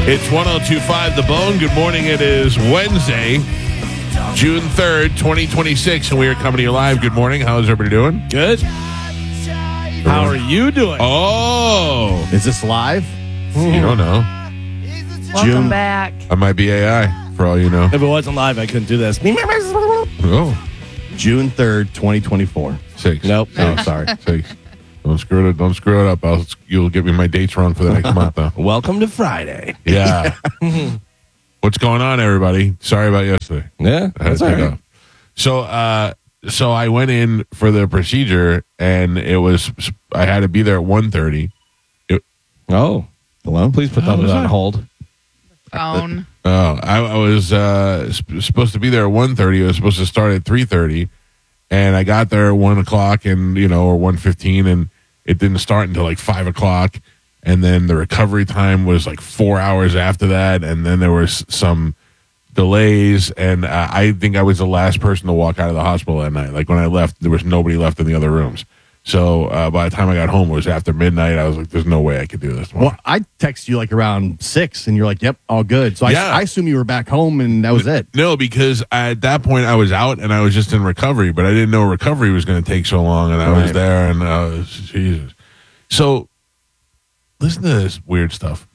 It's 102.5 The Bone. Good morning. It is Wednesday, June 3rd, 2026, and we are coming to you live. Good morning. How's everybody doing? Good. How are you doing? Oh, Is this live? you don't know. Welcome June. back. I might be AI, for all you know. If it wasn't live, I couldn't do this. Oh, June 3rd, 2024. 6. Nope. Oh, sorry. 6. Don't screw it up. You'll get me my dates wrong for the next month, though. Welcome to Friday. Yeah. What's going on, everybody? Sorry about yesterday. Yeah, I had to take off. So I went in for the procedure, and I had to be there at 1:30. Oh, Hello? please put that was on that? hold. Phone. I was supposed to be there at 1:30. It was supposed to start at 3:30, and I got there at 1 o'clock or 1:15, and it didn't start until like 5 o'clock. And then the recovery time was like 4 hours after that, and then there was some delays, and I think I was the last person to walk out of the hospital that night. Like when I left, there was nobody left in the other rooms. So by the time I got home, it was after midnight. I was like, "There's no way I could do this tomorrow." Well, I texted you like around 6, and you're like, yep, all good. So Yeah. I assume you were back home, and that was it. No, because at that point I was out and I was just in recovery, but I didn't know recovery was going to take so long, and I was Right. there, and Jesus. So listen to this weird stuff.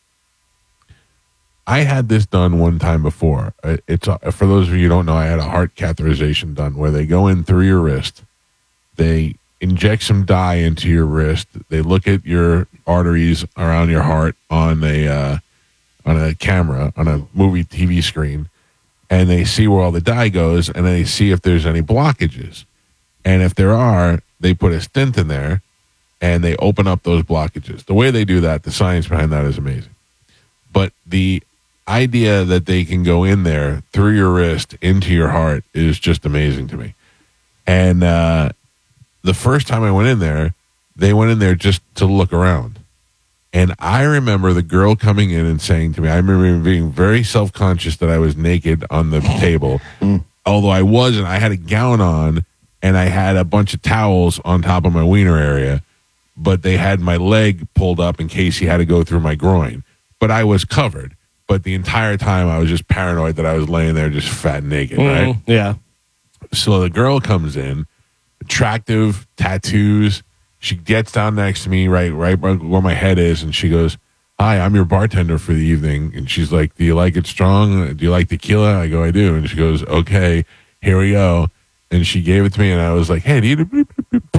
I had this done one time before. It's for those of you who don't know, I had a heart catheterization done where they go in through your wrist, they inject some dye into your wrist, they look at your arteries around your heart on a camera on a movie TV screen, and they see where all the dye goes, and they see if there's any blockages, and if there are, they put a stent in there, and they open up those blockages. The way they do that, the science behind that is amazing. But the idea that they can go in there through your wrist into your heart is just amazing to me. And the first time I went in there, they went in there just to look around. And I remember the girl coming in and saying to me, I remember being very self-conscious that I was naked on the table. Although I wasn't. I had a gown on, and I had a bunch of towels on top of my wiener area, but they had my leg pulled up in case he had to go through my groin. But I was covered. But the entire time I was just paranoid that I was laying there just fat and naked, right? Yeah. So the girl comes in, attractive, tattoos. She gets down next to me, right where my head is, and she goes, "Hi, I'm your bartender for the evening." And she's like, "Do you like it strong? Do you like tequila?" I go, "I do." And she goes, "Okay, here we go." And she gave it to me, and I was like, "Hey, do you?"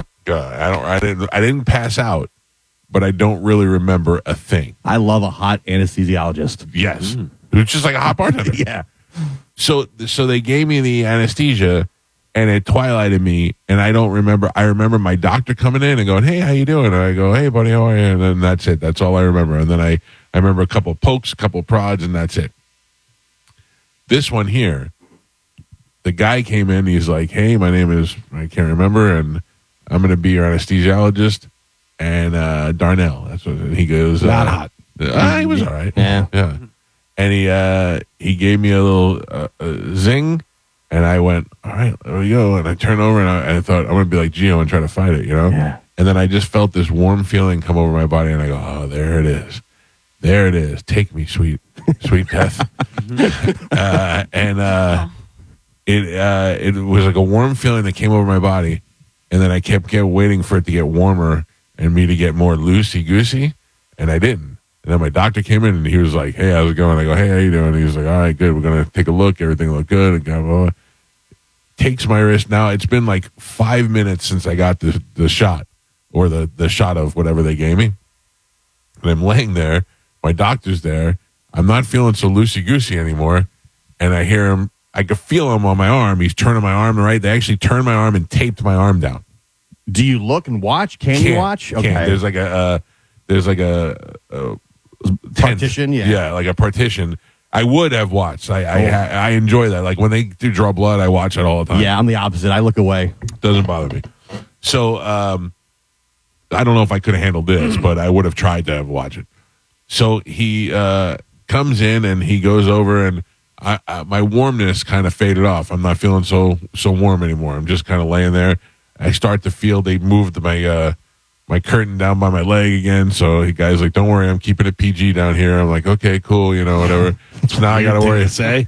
I didn't pass out, but I don't really remember a thing. I love a hot anesthesiologist. Yes, it was just like a hot bartender. Yeah. So they gave me the anesthesia, and it twilighted me, and I don't remember. I remember my doctor coming in and going, "Hey, how you doing?" And I go, "Hey, buddy, how are you?" And then that's it. That's all I remember. And then I remember a couple of pokes, a couple of prods, and that's it. This one here, the guy came in. He's like, "Hey, my name is, I can't remember, and I'm going to be your anesthesiologist." And Darnell, that's what he goes. Not hot. He was all right. Yeah. Yeah. And he gave me a little zing, and I went, "All right, there we go." And I turned over, and I thought, I'm going to be like Gio and try to fight it, you know? Yeah. And then I just felt this warm feeling come over my body, and I go, "Oh, there it is. There it is. Take me, sweet death." It was like a warm feeling that came over my body, and then I kept waiting for it to get warmer and me to get more loosey-goosey, and I didn't. And then my doctor came in, and he was like, "Hey, how's it going?" I go, "Hey, how you doing?" And he was like, "All right, good. We're going to take a look. Everything looked good." And blah, blah, blah. Takes my wrist. Now, it's been like 5 minutes since I got the shot, or the shot of whatever they gave me. And I'm laying there. My doctor's there. I'm not feeling so loosey-goosey anymore. And I hear him. I could feel him on my arm. He's turning my arm right. They actually turned my arm and taped my arm down. Do you look and watch? Can you watch? Can't. There's like a partition. Yeah, like a partition. I would have watched. I enjoy that. Like when they do draw blood, I watch it all the time. Yeah, I'm the opposite. I look away. Doesn't bother me. So I don't know if I could have handled this, but I would have tried to have watched it. So he comes in and he goes over, and my warmness kind of faded off. I'm not feeling so warm anymore. I'm just kind of laying there. I start to feel they moved my my curtain down by my leg again. So the guy's like, "Don't worry, I'm keeping it PG down here." I'm like, "Okay, cool, whatever." So now I got to worry.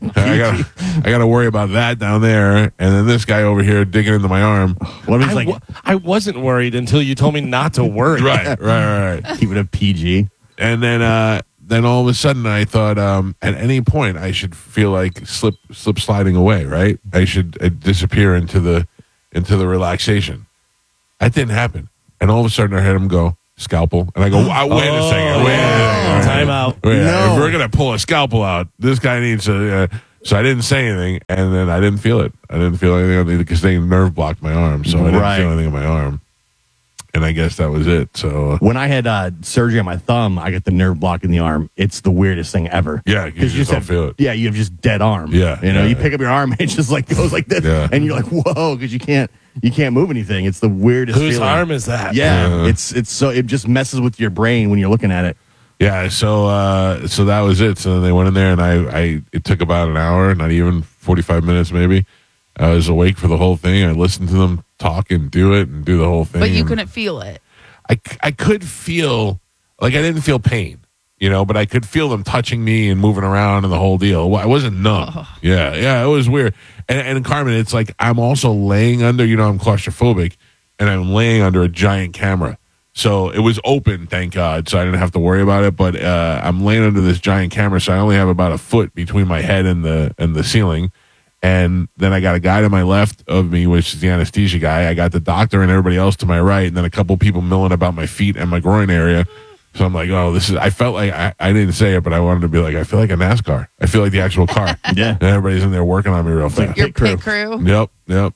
I got to worry about that down there, and then this guy over here digging into my arm. What if he's like, I wasn't worried until you told me not to worry. Right. keep it a PG? And then all of a sudden I thought, at any point I should feel like slip sliding away. Right, I should disappear into the relaxation. That didn't happen. And all of a sudden, I heard him go, scalpel. And I go, wait a second. Time out. If we're going to pull a scalpel out, this guy needs to. So I didn't say anything. And then I didn't feel it. I didn't feel anything because they nerve blocked my arm. So I didn't feel anything in my arm. And I guess that was it. So when I had surgery on my thumb, I got the nerve block in the arm. It's the weirdest thing ever. Yeah, because you just don't feel it. Yeah, you have just dead arm. Yeah. You pick up your arm, and it just like goes like this. Yeah. And you're like, whoa, because you can't move anything. It's the weirdest Whose feeling. arm is that? Yeah, it's so it just messes with your brain when you're looking at it. Yeah, so that was it. So they went in there, and it took about an hour, not even 45 minutes maybe. I was awake for the whole thing. I listened to them talk and do it and do the whole thing. But you couldn't feel it. I could feel, like, I didn't feel pain, but I could feel them touching me and moving around and the whole deal. I wasn't numb. Oh. Yeah, it was weird. And Carmen, it's like I'm also laying under, I'm claustrophobic, and I'm laying under a giant camera. So it was open, thank God, so I didn't have to worry about it. But I'm laying under this giant camera, so I only have about a foot between my head and the ceiling. And then I got a guy to my left of me, which is the anesthesia guy. I got the doctor and everybody else to my right, and then a couple people milling about my feet and my groin area. So I'm like, I felt like, I didn't say it, but I wanted to be like, I feel like a NASCAR. I feel like the actual car. Yeah. And everybody's in there working on me real fast. Your pit crew. Yep.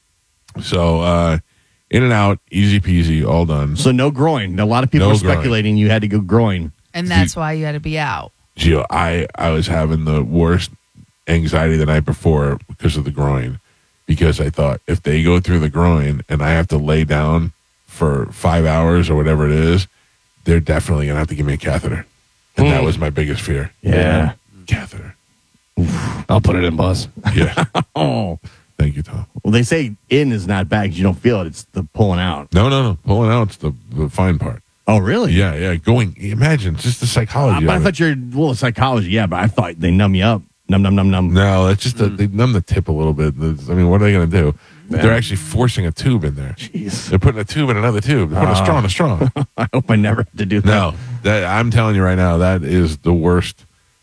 So, in and out, easy peasy, all done. So no groin. A lot of people No were groin. speculating you had to go groin. And that's why you had to be out. Gio, I was having the worst anxiety the night before because of the groin, because I thought if they go through the groin and I have to lay down for 5 hours or whatever it is, they're definitely going to have to give me a catheter. And that was my biggest fear. Yeah. Catheter. I'll put it in, boss. Yeah. Oh. Thank you, Tom. Well, they say in is not bad because you don't feel it. It's the pulling out. No. Pulling out's the fine part. Oh, really? Yeah. Going, imagine, just the psychology But I of it. thought psychology, yeah, but I thought they numb you up. Numb. No, it's just they numb the tip a little bit. I mean, what are they going to do? Yeah. They're actually forcing a tube in there. Jeez. They're putting a tube in another tube. They're putting a straw in a straw. I hope I never have to do that. No, I'm telling you right now, that is the worst.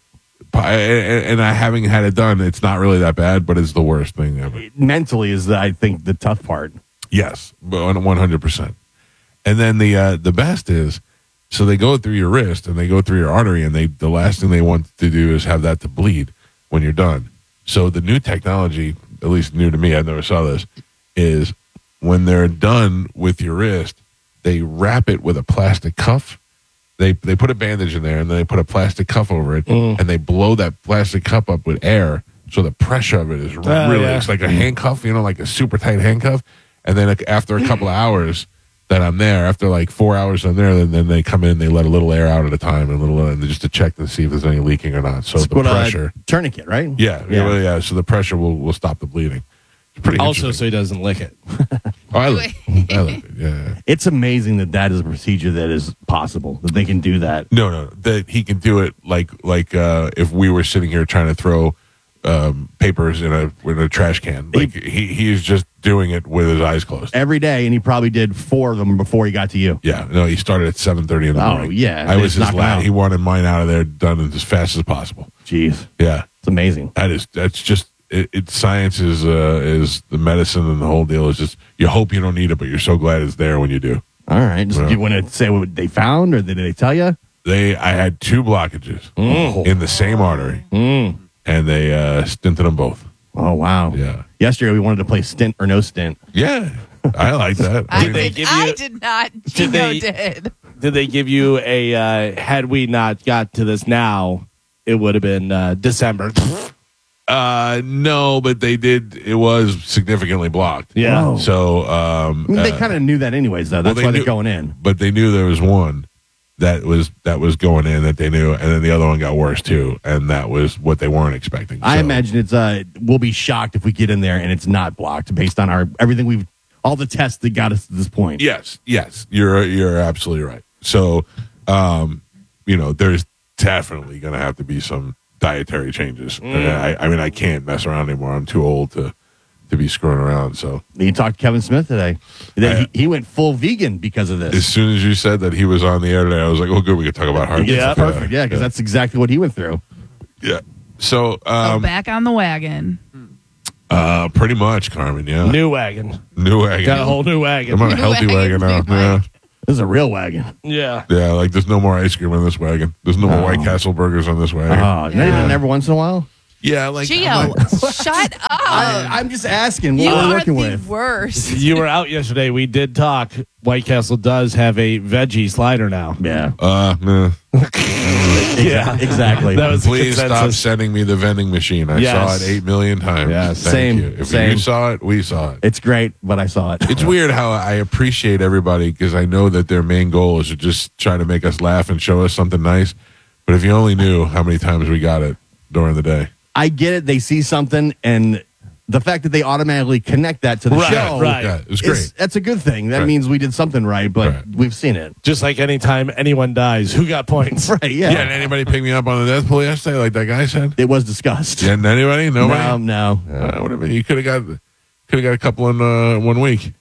And I having had it done, it's not really that bad, but it's the worst thing ever. Mentally is, I think, the tough part. Yes, 100%. And then the best is, so they go through your wrist and they go through your artery, and the last thing they want to do is have that to bleed when you're done. So the new technology, at least new to me, I never saw this, is when they're done with your wrist, they wrap it with a plastic cuff. They put a bandage in there, and then they put a plastic cuff over it, and they blow that plastic cuff up with air, so the pressure of it is really, it's like a handcuff, like a super tight handcuff. And then after a couple of hours that I'm there, after like 4 hours I'm there, then they come in, they let a little air out at a time, and just to check to see if there's any leaking or not. So the pressure, tourniquet, right? Yeah. So the pressure will stop the bleeding. It's pretty Also, interesting. so he doesn't lick it. I like it. Yeah. It's amazing that is a procedure that is possible, that they can do that. No, that he can do it like if we were sitting here trying to throw papers in a trash can. Like he is just doing it with his eyes closed Every day, and he probably did 4 of them before he got to you. Yeah, no, he started at 7:30 in the morning. Oh, yeah. I was It's his knocking out. He wanted mine out of there done as fast as possible. Jeez. Yeah, It's amazing. that's just it. Science is the medicine, and the whole deal is just you hope you don't need it, but you're so glad it's there when you do. All right. Do you want to say what they found, or did they tell you? I had 2 blockages in the same artery, and they stented them both. Oh, wow. Yeah. Yesterday, we wanted to play stint or no stint. Yeah, I like that. I they did not. Did Gino they- did. Did they give you a, had we not got to this now, it would have been December. No, but they did. It was significantly blocked. Yeah. Whoa. So They kind of knew that anyways, though. That's they why knew- they're going in. but they knew there was one that was going in that they knew, and then the other one got worse too, and that was what they weren't expecting. I So, imagine it's we'll be shocked if we get in there and it's not blocked based on everything we've all the tests that got us to this point. Yes, you're absolutely right. So, there's definitely going to have to be some dietary changes. I mean, I can't mess around anymore. I'm too old to be screwing around. So You talked to Kevin Smith today. He went full vegan because of this. as soon as you said that he was on the air today, I was like, oh, good, we could talk about heart. Yeah, perfect. Yeah, because that's exactly what he went through. Yeah. So, So back on the wagon. pretty much, Carmen. Yeah, New wagon. new wagon. Got a whole new wagon. I'm on a New healthy wagon wagon, now. new Yeah. wagon. This is a real wagon. Yeah. Yeah, like there's no more ice cream in this wagon. There's no more Oh. White Castle burgers on this wagon. Oh, not even every once in a while? Yeah, like Gio, shut up. I'm just asking what you we're are working the with. worst. You were out yesterday. We did talk. White Castle does have a veggie slider now. Yeah. nah. Yeah. Exactly. That was the Please stop consensus. sending me the vending machine. I Yes. saw it 8 million times. Yeah, Thank same, you. If same. you saw it, we saw it. It's great, but I saw it. It's weird how I appreciate everybody because I know that their main goal is to just try to make us laugh and show us something nice. But if you only knew how many times we got it during the day. I get it. They see something, and the fact that they automatically connect that to the Right, show, right. Yeah, it was great. that's a good thing. That Right. means we did something right, but Right. we've seen it. Just like anytime anyone dies, who got points? Right, yeah. Yeah, did anybody pick me up on the death pool yesterday like that guy said? It was discussed. Yeah, anybody? Nobody? No. Whatever. You could have got a couple in 1 week.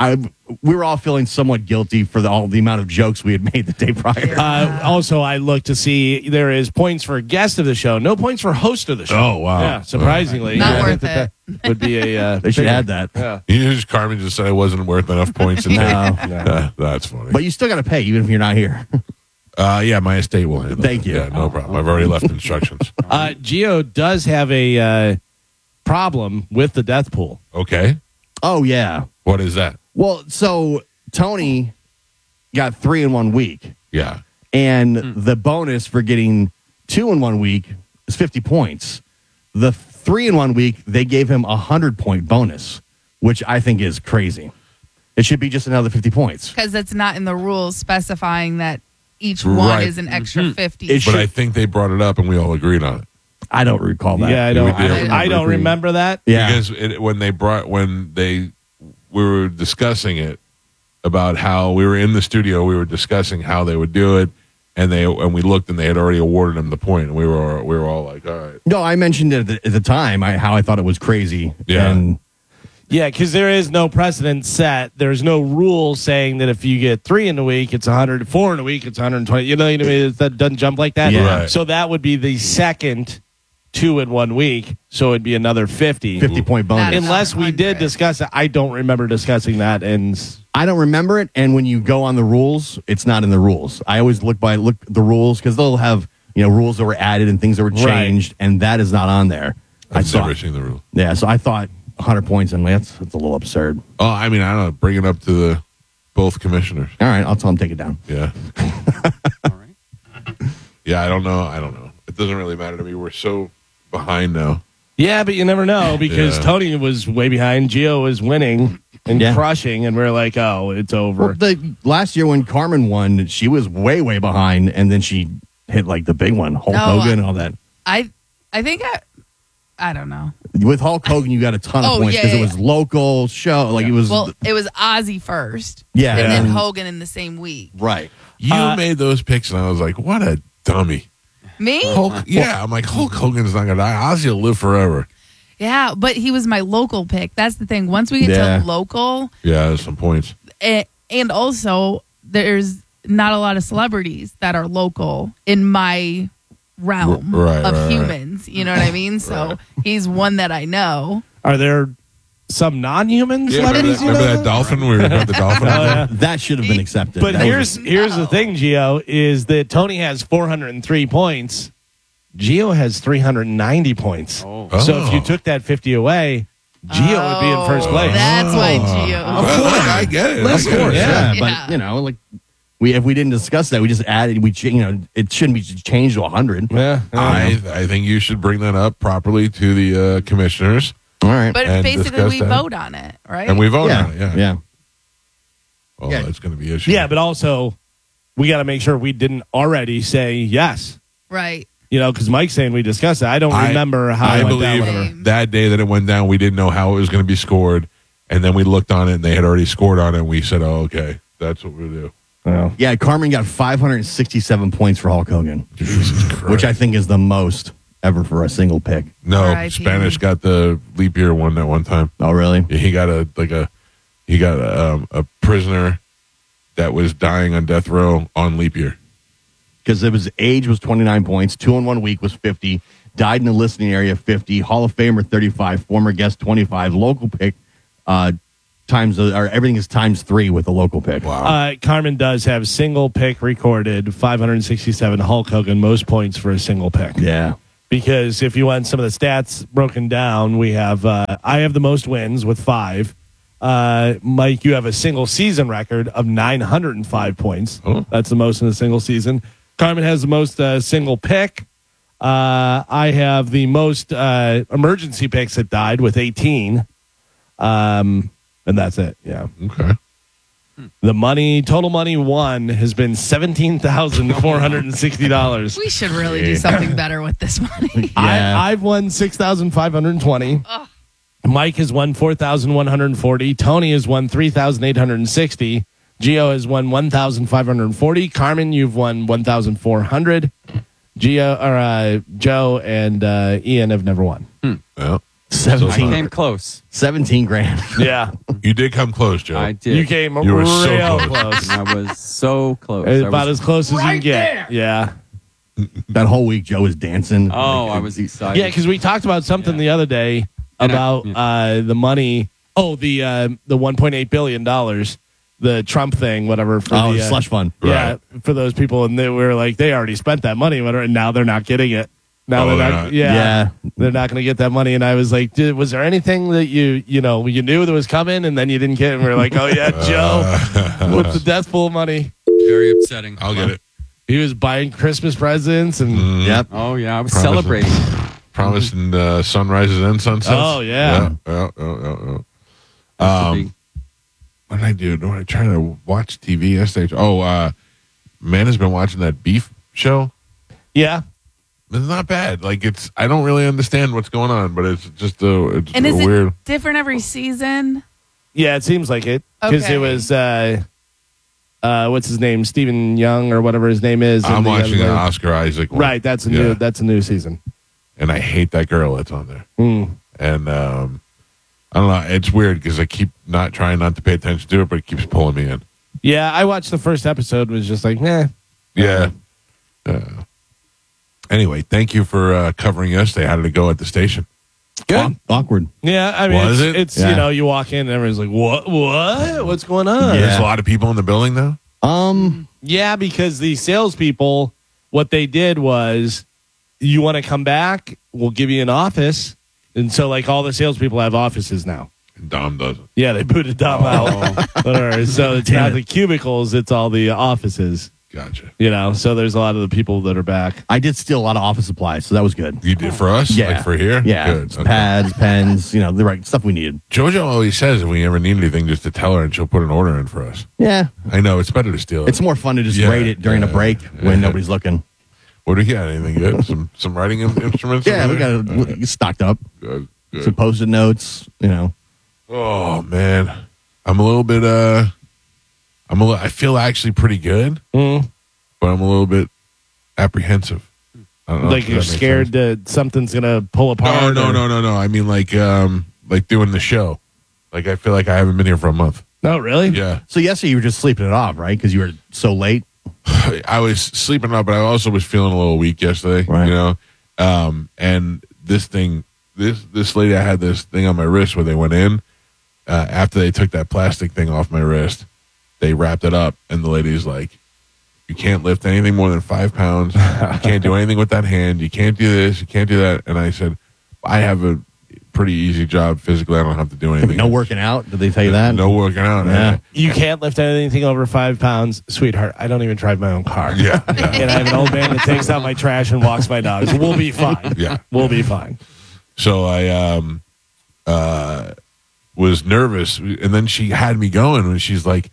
We were all feeling somewhat guilty for all the amount of jokes we had made the day prior. Also, I looked to see there is points for guest of the show, no points for host of the show. Oh, wow. Yeah, surprisingly. Not I worth think that would be a. They should add that. Yeah. Carmen just said I wasn't worth enough points. In No. That's funny. But you still got to pay, even if you're not here. Yeah, my estate will handle Thank it. you. Yeah, no problem. I've already left instructions. Gio does have a problem with the death pool. Okay. Oh, yeah. What is that? Well, so Tony got 3 in 1 week, Yeah. and the bonus for getting 2 in 1 week is 50 points. The 3 in 1 week, they gave him a 100-point bonus, which I think is crazy. It should be just another 50 points. Because it's not in the rules specifying that each one Right. is an extra 50. It But should- I think they brought it up and we all agreed on it. I don't recall that. Yeah, I We don't. did. I don't remember that. Yeah. Because we were discussing it about how we were in the studio, we were discussing how they would do it, and we looked and they had already awarded him the point, and we were all like, all right. No, I mentioned it at the time, how I thought it was crazy. Yeah. And Yeah, because there is no precedent set. There's no rule saying that if you get 3 in a week, it's 100. 4 in a week, it's 120. You know what I mean? That doesn't jump like that. Yeah. Right. So that would be the second 2 in 1 week. So it'd be another 50. 50-point bonus. Not Unless we did 100. discuss it. I don't remember discussing that. And I don't remember it, and when you go on the rules, it's not in the rules. I always look the rules because they'll have rules that were added and things that were Right. changed, and that is not on there. I've never seen the rule. Yeah, so I thought 100 points, and that's a little absurd. Oh, I mean, I don't know. Bring it up to both commissioners. All right, I'll tell them to take it down. Yeah. All right. Yeah, I don't know. It doesn't really matter to me. We're so behind now. yeah, but you never know because Yeah. Tony was way behind. Gio was winning and Yeah. crushing. And we're like, oh, it's over. Well, the last year when Carmen won, she was way, way behind, and then she hit like the big one, Hulk No, Hogan and all that. I think I don't know. With Hulk Hogan, you got a ton of Oh, points yeah, because yeah, it was local show. Like it was, Well, it was Ozzy first. Yeah. And then Yeah. Hogan in the same week. right. You made those picks, and I was like, what a dummy. Me? I'm like, Hulk Hogan's not going to die. Ozzy will live forever. Yeah, but he was my local pick. That's the thing. Once we get Yeah. to local, Yeah, there's some points. and also there's not a lot of celebrities that are local in my realm Right, of right. humans. You know what I mean? So he's one that I know. Are there some non-human Yeah, remember celebrities? that, remember that dolphin? We were about the dolphin. Oh, yeah. That should have been accepted. But That here's was- the thing, Gio, is that Tony has 403 points. Gio has 390 points. Oh. So if you took that 50 away, Gio would be in first place. That's why Gio. Well, I get it. Of course, Yeah. yeah. Yeah. But if we didn't discuss that, we just added. It shouldn't be changed to 100. Yeah. I think you should bring that up properly to the commissioners, All right. But And basically, discuss we that. vote on it, right? and we vote yeah, on it. Yeah. yeah. Well, Yeah. that's going to be an issue. Yeah, but also we got to make sure we didn't already say yes. Right. Because Mike's saying we discussed it. I don't remember how I it went down. believe Whatever. Same. that day that it went down, we didn't know how it was going to be scored, And then we looked on it, and they had already scored on it, and we said, "Oh, okay, that's what we do." Well, Yeah, Carmen got 567 points for Hulk Hogan, Jesus Christ. which I think is the most ever for a single pick. No, R.I.P. Spanish got the leap year one at one time. Oh, really? Yeah, he got a prisoner that was dying on death row on leap year. Because age was 29 points, 2 in 1 week was 50, died in the listening area 50, Hall of Famer 35, former guest 25, local pick everything is times 3 with a local pick. Wow. Carmen does have single pick recorded, 567. Hulk Hogan, most points for a single pick. Yeah. Because if you want some of the stats broken down, we have I have the most wins with 5. Mike, you have a single season record of 905 points. Oh. That's the most in a single season. Carmen has the most single pick. I have the most emergency picks that died with 18. And that's it. Yeah. Okay. The total money won has been $17,460. We should really do something better with this money. Yeah. I've won 6,520. Mike has won 4,140. Tony has won 3,860. Gio has won 1,540. Carmen, you've won 1,400. Joe and Ian have never won. Well, 17, I came close. 17 grand. Yeah, you did come close, Joe. I did. you came You were real so close. I was so close. It's I about was- as close as you can get. Yeah, That whole week, Joe was dancing. Oh, I was excited. yeah, because we talked about something the other day And about the money. Oh, the $1.8 billion, the Trump thing, whatever. For Oh, the slush fund. Yeah, for those people, and they were like, they already spent that money, whatever, and now they're not getting it. Now Oh, they're they're not. not. Yeah, they're not going to get that money. And I was like, was there anything that you knew that was coming, and then you didn't get it? And we are like, oh yeah, Joe, with the death pool money, Very upsetting. I'll get it. he was buying Christmas presents and. Yep. Oh, yeah. I was Promising. celebrating. Promising sunrises and sunsets. Oh, yeah. Yeah. Big- What did I do? No, I tried to watch TV yesterday. Oh, man has been watching that beef show. Yeah, It's not bad. Like I don't really understand what's going on, but it's just it's And is weird. it different every season? yeah, it seems like it because Okay. it was what's his name, Stephen Young or whatever his name is. I'm and the watching other an guy- Oscar Isaac one. Right, that's a Yeah. new season. And I hate that girl that's on there. Mm. And I don't know. It's weird because I keep trying not to pay attention to it, but it keeps pulling me in. Yeah, I watched the first episode. Was just like, nah. Yeah. Anyway, thank you for covering yesterday. How did it go at the station? Good. Awkward. Yeah, I mean, Was it's, it? it's Yeah. you walk in and everyone's like, what? What's going on? Yeah. There's a lot of people in the building now. Yeah, because the salespeople, what they did was, you want to come back, we'll give you an office. And so, like, all the salespeople have offices now. And Dom doesn't. Yeah, they booted Dom out. Whatever. So it's not the cubicles, it's all the offices, Gotcha. So there's a lot of the people that are back. I did steal a lot of office supplies, so that was good. You did for us? Yeah. Like for here? Yeah. Good. Okay. Pads, pens, the right stuff we needed. JoJo always says if we ever need anything, just to tell her and she'll put an order in for us. Yeah. I know. It's better to steal it. It's more fun to just Yeah, rate it during a yeah, break yeah. when nobody's looking. What do you got? Anything good? Some writing instruments? Yeah, over we there? got it stocked up. Good. Good. Some Post-it notes, Oh man, I'm a little bit. I feel actually pretty good, Mm. but I'm a little bit apprehensive. I don't know Like if you're that makes scared sense. that something's going to pull apart. No, or- no. I mean like doing the show. Like I feel like I haven't been here for a month. No, really? Yeah, So yesterday you were just sleeping it off, right? Because you were so late. I was sleeping up, but I also was feeling a little weak yesterday. Right. And this thing, this lady, I had this thing on my wrist where they went in. After they took that plastic thing off my wrist, they wrapped it up, and the lady's like, "You can't lift anything more than 5 pounds. You can't do anything with that hand. You can't do this. You can't do that." And I said, "I have a pretty easy job physically. I don't have to do anything. No working out. Did they tell you that? No working out. Yeah. You can't lift anything over 5 pounds. Sweetheart, I don't even drive my own car. Yeah. And I have an old man that takes out my trash and walks my dogs. We'll be fine. Yeah. We'll be fine. So I was nervous, and then she had me going, and she's like,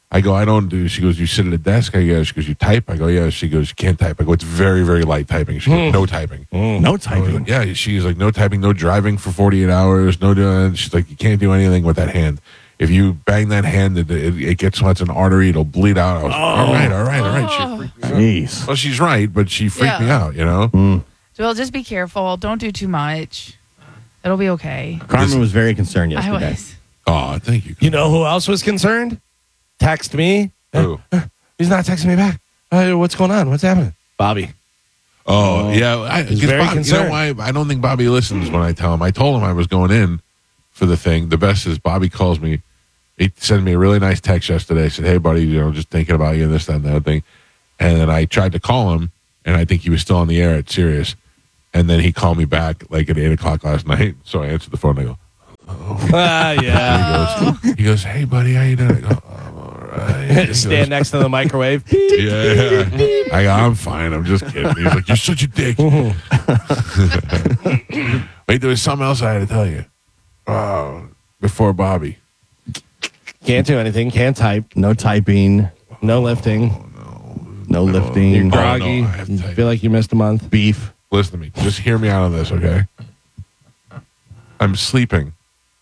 I go, I don't do. She goes, you sit at a desk. I go, she goes, you type. I go, yeah. She goes, you can't type. I go, it's very, very light typing. She goes, no typing. No typing. Yeah, she's like, no typing, no driving for 48 hours, no doing. She's like, you can't do anything with that hand. If you bang that hand, it gets what's an artery, it'll bleed out. I was like, all right. She freaked me out. Jeez. Well, she's right, but she freaked me out, Well, just be careful. Don't do too much. It'll be okay. Carmen was very concerned I yesterday. was. Oh, thank you. You know who else was concerned? Text me. Who? He's not texting me back. What's going on? What's happening? Bobby. Oh, yeah. He's very concerned. You know why? I don't think Bobby listens when I tell him. I told him I was going in for the thing. The best is Bobby calls me. He sent me a really nice text yesterday. Said, hey, buddy, just thinking about you and this, that, and the other thing. And then I tried to call him, and I think he was still on the air at Sirius. And then he called me back like at 8 o'clock last night. So I answered the phone and I go, Yeah. he goes, hey, buddy, how you doing? I go, I'm all right. He Stand goes, next to the microwave. yeah. I go, I'm fine. I'm just kidding. He's like, you're such a dick. Wait, there was something else I had to tell you. Before Bobby. Can't do anything. Can't type. No typing. No lifting. No You're lifting. groggy. no, I have to You type. feel like you missed a month. Beef. Listen to me. Just hear me out on this, okay? I'm sleeping.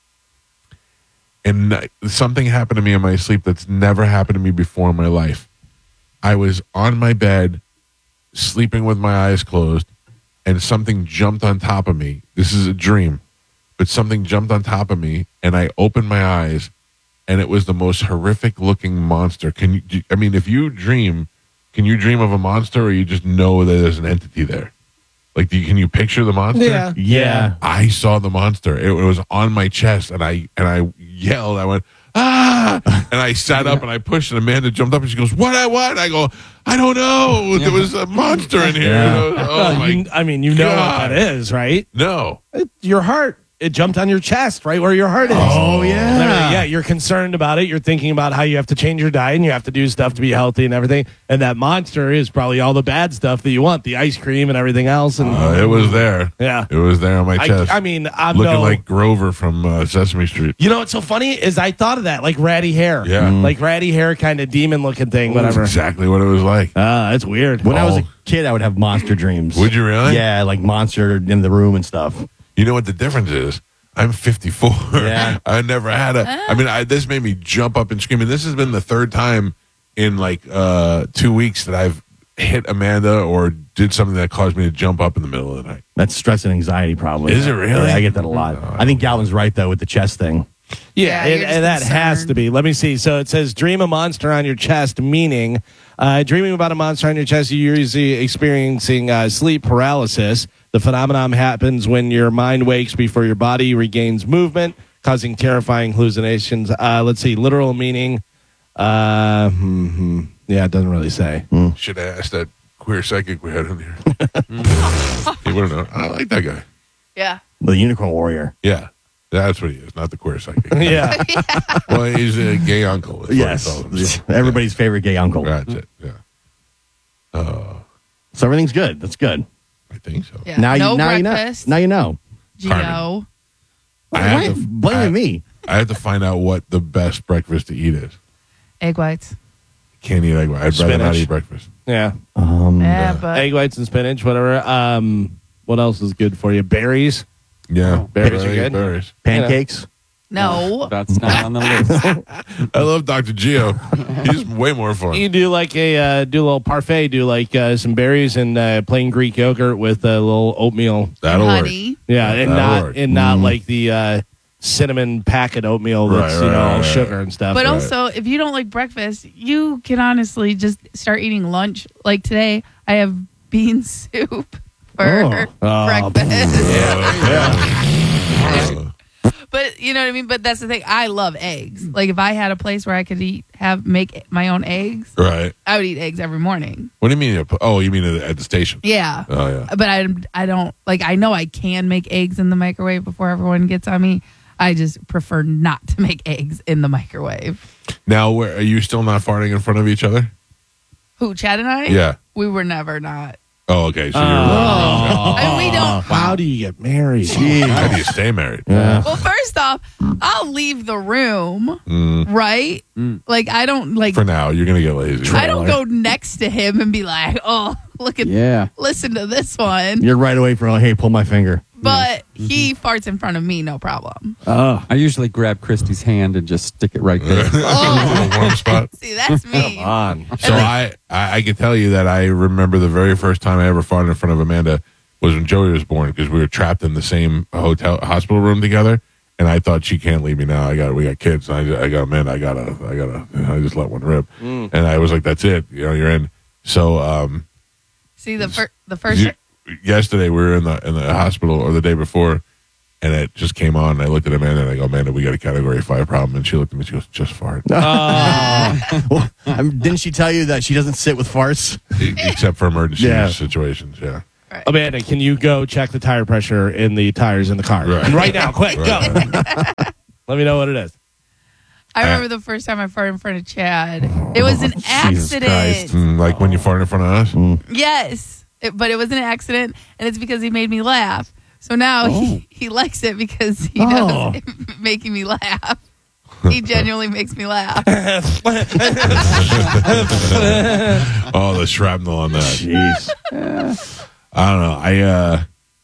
And something happened to me in my sleep that's never happened to me before in my life. I was on my bed, sleeping with my eyes closed, and something jumped on top of me. This is a dream, but something jumped on top of me, and I opened my eyes, and it was the most horrific looking monster. If you dream, can you dream of a monster, or you just know that there's an entity there? Like, can you picture the monster? Yeah. I saw the monster. It was on my chest, and I yelled. I went, ah! And I sat up and I pushed, and Amanda jumped up and she goes, what? I go, I don't know. There was a monster in here. Yeah. Oh my! You know what that is, right? No. Your heart. It jumped on your chest, right where your heart is. Oh, yeah. And everything. Yeah, you're concerned about it. You're thinking about how you have to change your diet and you have to do stuff to be healthy and everything. And that monster is probably all the bad stuff that you want, the ice cream and everything else. And It was there. yeah, It was there on my chest. I'm looking like Grover from Sesame Street. You know what's so funny is I thought of that like ratty hair. Yeah. Like ratty hair, kind of demon looking thing, That's whatever. exactly what it was like. That's weird. When I was Oh. a kid, I would have monster dreams. Would you really? Yeah, like monster in the room and stuff. You know what the difference is? I'm 54. Yeah. I never had this made me jump up and scream. And this has been the third time in like 2 weeks that I've hit Amanda or did something that caused me to jump up in the middle of the night. That's stress and anxiety, probably. Is it really? Yeah, I get that a lot. I think Galvin's right, though, with the chest thing. Yeah, Yeah, you're just and that has concerned. to be. Let me see. So it says dream a monster on your chest, meaning dreaming about a monster on your chest, you're usually experiencing sleep paralysis. The phenomenon happens when your mind wakes before your body regains movement, causing terrifying hallucinations. Let's see. Literal meaning. Yeah, it doesn't really say. Should have asked that queer psychic we had in here. He wouldn't know. I like that guy. Yeah. The Unicorn Warrior. Yeah. That's what he is, not the queer psychic. Yeah. Well, he's a gay uncle. is what Yes. he calls him. Everybody's favorite gay uncle. That's it. Yeah. So everything's good. That's good. I think so. Yeah. No breakfast. Now you know. Geo. I have to- Blaming me. I have to find out what the best breakfast to eat is. Egg whites. Can't eat egg white. I'd rather not Spinach. eat breakfast. Yeah. Yeah, but Egg whites and spinach, whatever. What else is good for you? Berries. Yeah. Berries are good. Berries. Pancakes. no. That's not on the list. I love Dr. Geo. He's way more fun. You do like a little parfait. Do like some berries and plain Greek yogurt with a little oatmeal. That'll work. honey. Yeah, and That'll work. not like the cinnamon packet oatmeal that's Right, all right. sugar and stuff. But also, if you don't like breakfast, you can honestly just start eating lunch. Like today, I have bean soup for breakfast. But you know what I mean? But that's the thing. I love eggs. Like if I had a place where I could make my own eggs, Right. I would eat eggs every morning. What do you mean? Oh, you mean at the station? Yeah. Oh, yeah. But I don't like. I know I can make eggs in the microwave before everyone gets on me. I just prefer not to make eggs in the microwave. Now, are you still not farting in front of each other? Who, Chad and I? Yeah. We were never not. Oh, okay. So you're. And we don't. How do you get married? How do you stay married? Yeah. Well, first off, I'll leave the room, right? Like I don't like. For now, you're gonna get lazy. I don't go next to him and be like, "Oh, look at, listen to this one." You're right away from, hey, pull my finger. But he farts in front of me, no problem. I usually grab Christy's hand and just stick it right there. A warm spot. See, that's me. On. So I can tell you that I remember the very first time I ever farted in front of Amanda was when Joey was born, because we were trapped in the same hospital room together, and I thought she can't leave me now. We got kids. And I got Amanda. I just let one rip, and I was like, that's it. You're in. So See, the first. Yesterday we were in the hospital, or the day before, and it just came on. And I looked at Amanda and I go, Amanda, we got a Category 5 problem. And she looked at me. She goes, just fart. Well, didn't she tell you that she doesn't sit with farts? Except for emergency Yeah. situations. Yeah. Amanda, can you go check the tire pressure in the tires in the car? Right. Now, quick, go. Let me know what it is. I remember the first time I farted in front of Chad. It was an accident. Christ. Like when you fart in front of us. Yes, but it was an accident, and it's because he made me laugh. So now he likes it because he knows making me laugh. He genuinely makes me laugh. Oh, the shrapnel on that. Jeez. I don't know.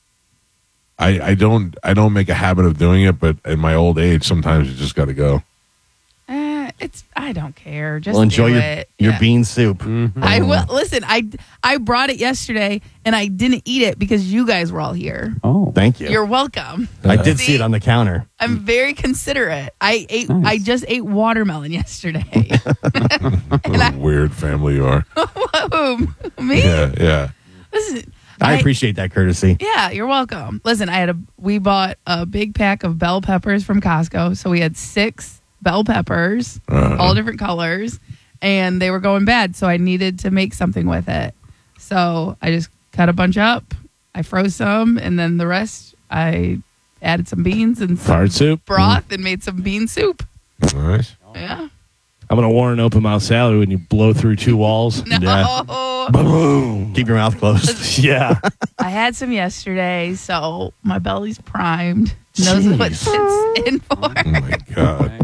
I don't make a habit of doing it, but in my old age, sometimes you just got to go. I don't care. Just Well, enjoy do your it. bean soup. I will listen. I brought it yesterday, and I didn't eat it because you guys were all here. Oh, Thank you. You're welcome. I did see it on the counter. I'm very considerate. I just ate watermelon yesterday. Weird family you are. Me? Yeah. Listen, I appreciate that courtesy. Yeah, you're welcome. Listen, we bought a big pack of bell peppers from Costco, so we had 6 bell peppers, all different colors, and they were going bad, so I needed to make something with it. So I just cut a bunch up, I froze some, and then the rest I added some beans and some Fart soup. broth and made some bean soup. Nice. Yeah. I'm going to warn open mouth salad when you blow through 2 walls. No. Yeah. Keep your mouth closed. Yeah. I had some yesterday, so my belly's primed. Knows what it's in for. Oh my God.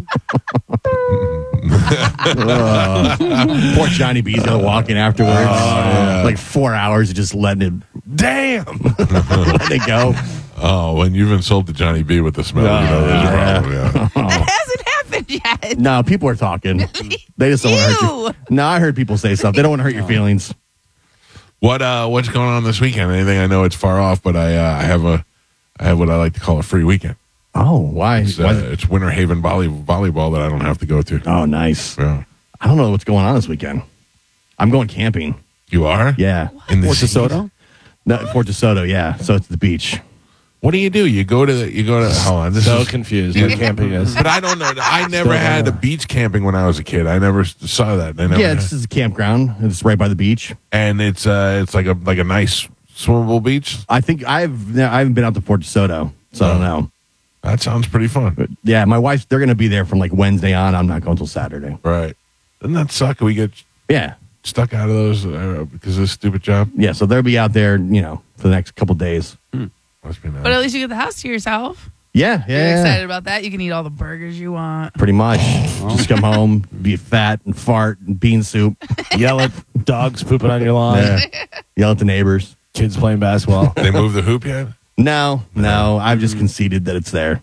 Poor Johnny B's gonna walk in afterwards. Like 4 hours of just letting it. Damn. Letting it go. Oh, when you've insulted Johnny B with the smell, there's a problem. Yeah. That hasn't happened yet. No, people are talking. They just don't want to hurt you. No, I heard people say stuff. They don't want to hurt your feelings. What's going on this weekend? Anything? I know it's far off, but I have what I like to call a free weekend. Oh, why? It's Winter Haven volleyball that I don't have to go to. Oh, nice. Yeah. I don't know what's going on this weekend. I'm going camping. You are? Yeah. In the Fort DeSoto? No, Fort DeSoto, yeah. So it's the beach. What do? You go to hold on. This So is confused what camping is. But I don't know. I never had a beach camping when I was a kid. I never saw that. Yeah, this is a campground. It's right by the beach. And it's like a nice swimmable beach. I think I haven't been out to Fort DeSoto, so I don't know. That sounds pretty fun. But yeah, my wife, they're going to be there from like Wednesday on. I'm not going until Saturday. Right. Doesn't that suck? We get Yeah. stuck out of those because of this stupid job. Yeah, so they'll be out there, for the next couple days. Must be nice. But at least you get the house to yourself. Yeah, You're yeah. excited about that. You can eat all the burgers you want. Pretty much. Just come home, be fat and fart and bean soup. Yell at dogs pooping on your lawn. Yeah. Yell at the neighbors. Kids playing basketball. They moved the hoop yet? No. I've just conceded that it's there.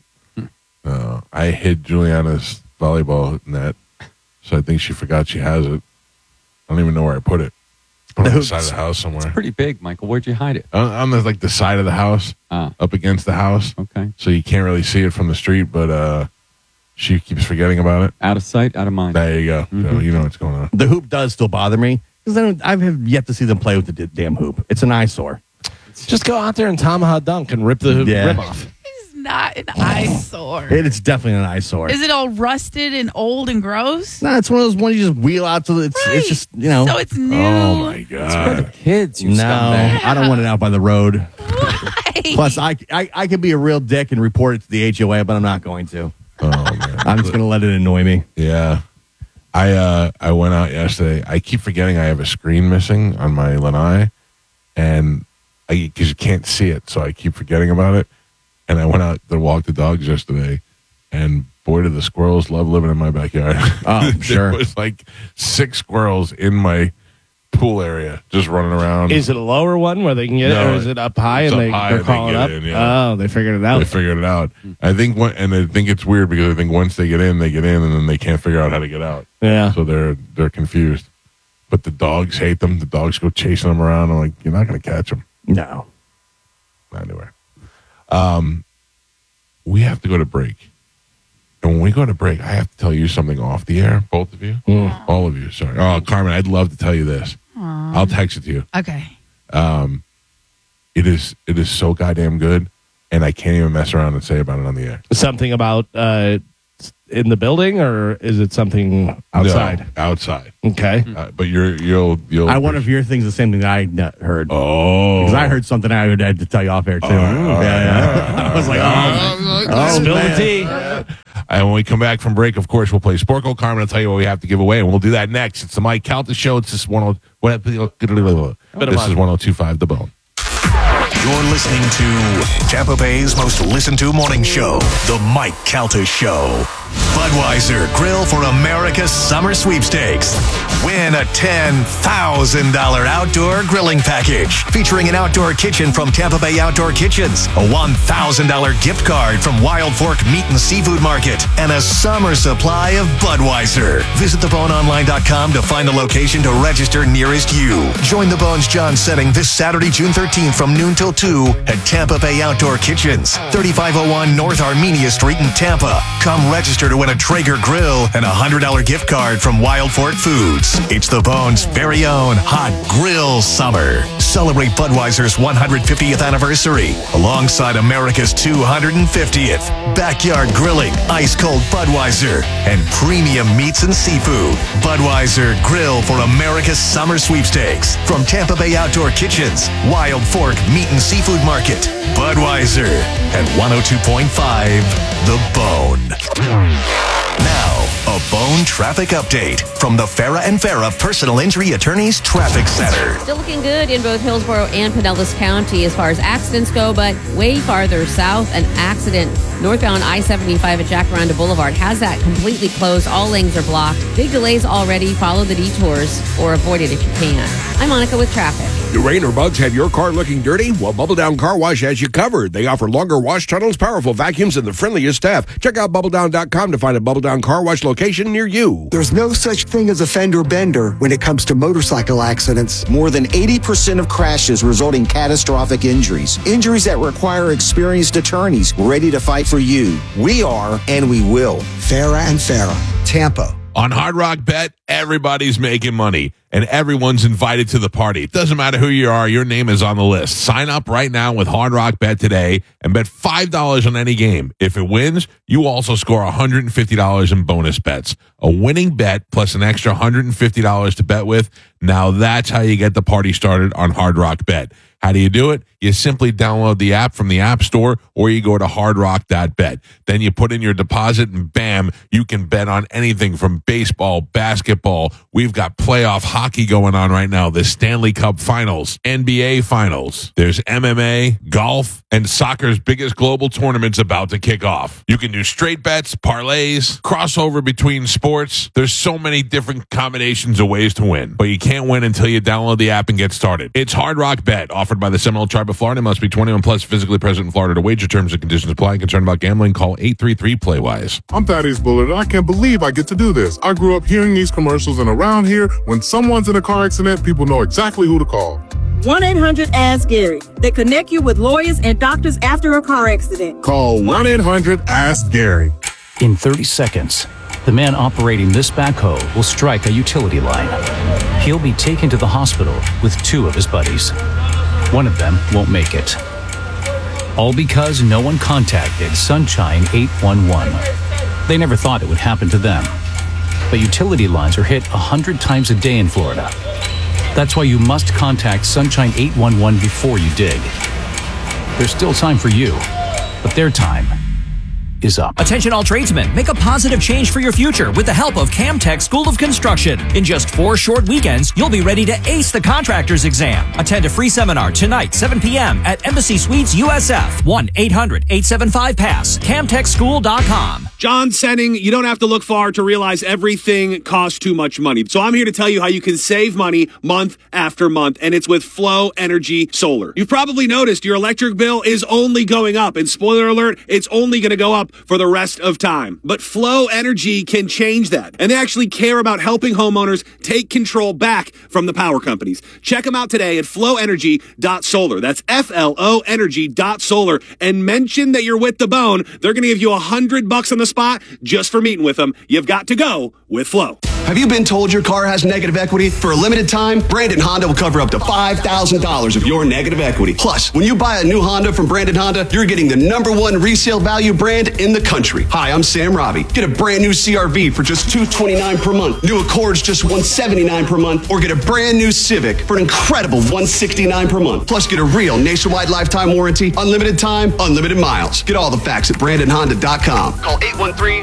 I hid Juliana's volleyball net, so I think she forgot she has it. I don't even know where I put it. Put it on the side of the house somewhere. Pretty big, Michael. Where'd you hide it? On the side of the house, up against the house. Okay. So you can't really see it from the street, but she keeps forgetting about it. Out of sight, out of mind. There you go. So you know what's going on. The hoop does still bother me because I have yet to see them play with the damn hoop. It's an eyesore. Just go out there and tomahawk dunk and rip the hoop rim off. It's not an eyesore. It's definitely an eyesore. Is it all rusted and old and gross? No, it's one of those ones you just wheel out to it's just, So it's new. Oh my god! Kids, you No, scumbag. I don't want it out by the road. Why? Plus, I could be a real dick and report it to the HOA, but I'm not going to. Oh man! I'm just going to let it annoy me. Yeah. I went out yesterday. I keep forgetting I have a screen missing on my lanai, and because you can't see it, so I keep forgetting about it. And I went out to walk the dogs yesterday, and boy, do the squirrels love living in my backyard. Oh, sure. There was like 6 squirrels in my pool area just running around. Is it a lower one where they can get it, or is it up high it's and up high they're and crawling they up? get in, yeah. Oh, they figured it out. They figured it out. I think, I think it's weird because I think once they get in, and then they can't figure out how to get out. Yeah. So they're confused. But the dogs hate them. The dogs go chasing them around. I'm like, you're not going to catch them. No. Anyway, we have to go to break. And when we go to break, I have to tell you something off the air, both of you. All of you, sorry. Oh, Carmen, I'd love to tell you this. I'll text it to you. Okay. It is so goddamn good, and I can't even mess around and say about it on the air. Something about in the building, or is it something outside? No, outside. Okay. But you'll. I wonder if your thing's the same thing I heard. Oh, Because I heard something I had to tell you off air, too. I was like, Spill the man. tea. And when we come back from break, of course, we'll play Sporkle. Carmen will tell you what we have to give away, and we'll do that next. It's the Mike Calta Show. It's just this is 102.5 The Bone. You're listening to Tampa Bay's most listened to morning show, The Mike Calta Show. Budweiser Grill for America's Summer Sweepstakes. Win a $10,000 outdoor grilling package featuring an outdoor kitchen from Tampa Bay Outdoor Kitchens, a $1,000 gift card from Wild Fork Meat and Seafood Market, and a summer supply of Budweiser. Visit theboneonline.com to find a location to register nearest you. Join the Bones John setting this Saturday, June 13th from noon till 2 at Tampa Bay Outdoor Kitchens, 3501 North Armenia Street in Tampa. Come register to win a Traeger grill and a $100 gift card from Wild Fork Foods. It's the Bones' very own Hot Grill Summer. Celebrate Budweiser's 150th anniversary alongside America's 250th. Backyard grilling, ice-cold Budweiser, and premium meats and seafood. Budweiser Grill for America's Summer Sweepstakes from Tampa Bay Outdoor Kitchens, Wild Fork Meat and Seafood Market, Budweiser, and 102.5 The Bone. Now, a Bone traffic update from the Farah and Farah Personal Injury Attorneys Traffic Center. Still looking good in both Hillsborough and Pinellas County as far as accidents go, but way farther south, an accident northbound I-75 at Jacaranda Boulevard has that completely closed. All lanes are blocked. Big delays already. Follow the detours or avoid it if you can. I'm Monica with traffic. Do rain or bugs have your car looking dirty? Well, Bubble Down Car Wash has you covered. They offer longer wash tunnels, powerful vacuums, and the friendliest staff. Check out BubbleDown.com to find a Bubble Down Car Wash location near you. There's no such thing as a fender bender when it comes to motorcycle accidents. More than 80% of crashes result in catastrophic injuries. Injuries that require experienced attorneys ready to fight for you. We are, and we will. Farah and Farah, Tampa. On Hard Rock Bet, everybody's making money, and everyone's invited to the party. It doesn't matter who you are, your name is on the list. Sign up right now with Hard Rock Bet today and bet $5 on any game. If it wins, you also score $150 in bonus bets. A winning bet plus an extra $150 to bet with. Now that's how you get the party started on Hard Rock Bet. How do you do it? You simply download the app from the App Store, or you go to hardrock.bet. Then you put in your deposit, and bam, you can bet on anything from baseball, basketball. We've got playoff hockey going on right now, the Stanley Cup Finals, NBA Finals. There's MMA, golf, and soccer's biggest global tournament's about to kick off. You can do straight bets, parlays, crossover between sports. There's so many different combinations of ways to win, but you can't win until you download the app and get started. It's Hard Rock Bet, offered by the Seminole Tribe of Florida. Must be 21 plus, physically present in Florida to wager. Terms and conditions apply. Concerned about gambling? Call 833-PLAY-WISE. I'm Thaddeus Bullard, and I can't believe I get to do this. I grew up hearing these commercials, and around here, when someone's in a car accident, people know exactly who to call. 1-800-ASK-GARY. They connect you with lawyers and doctors after a car accident. Call 1-800-ASK-GARY. In 30 seconds, the man operating this backhoe will strike a utility line. He'll be taken to the hospital with 2 of his buddies. One of them won't make it. All because no one contacted Sunshine 811. They never thought it would happen to them. But utility lines are hit 100 times a day in Florida. That's why you must contact Sunshine 811 before you dig. There's still time for you, but their time is up. Attention all tradesmen, make a positive change for your future with the help of Camtech School of Construction. In just 4 short weekends, you'll be ready to ace the contractor's exam. Attend a free seminar tonight, 7 p.m. at Embassy Suites USF, 1-800-875-PASS, camtechschool.com. John Senning, you don't have to look far to realize everything costs too much money. So I'm here to tell you how you can save money month after month, and it's with Flow Energy Solar. You've probably noticed your electric bill is only going up, and spoiler alert, it's only going to go up for the rest of time. But Flow Energy can change that, and they actually care about helping homeowners take control back from the power companies. Check them out today at flowenergy.solar. That's FLO energy.solar, and mention that you're with The Bone. They're going to give you $100 on the spot just for meeting with them. You've got to go with Flow. Have you been told your car has negative equity? For a limited time, Brandon Honda will cover up to $5,000 of your negative equity. Plus, when you buy a new Honda from Brandon Honda, you're getting the #1 resale value brand in the country. Hi, I'm Sam Robbie. Get a brand new CR-V for just $229 per month. New Accords just $179 per month. Or get a brand new Civic for an incredible $169 per month. Plus, get a real nationwide lifetime warranty, unlimited time, unlimited miles. Get all the facts at BrandonHonda.com. Call